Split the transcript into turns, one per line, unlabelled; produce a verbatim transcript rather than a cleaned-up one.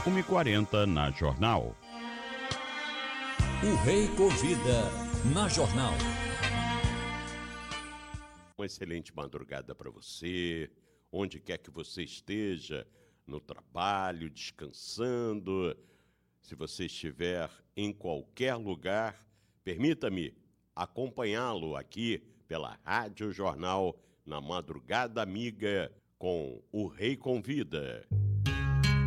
uma e quarenta na Jornal.
O Rei Convida, na Jornal.
Uma excelente madrugada para você, onde quer que você esteja, no trabalho, descansando. Se você estiver em qualquer lugar, permita-me acompanhá-lo aqui pela Rádio Jornal, na Madrugada Amiga, com o Rei Convida.